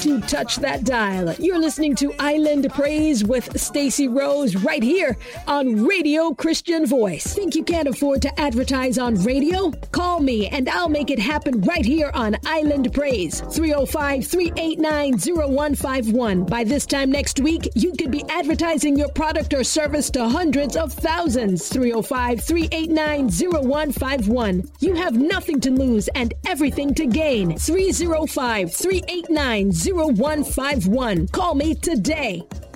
to touch that dial. You're listening to Island Praise with Stacey Rose right here on Radio Christian Voice. Think you can't afford to advertise on radio? Call me and I'll make it happen right here on Island Praise. 305-389-0151. By this time next week, you could be advertising your product or service to hundreds of thousands. 305-389-0151. You have nothing to lose and everything to gain. 305-389-0151. Call me today.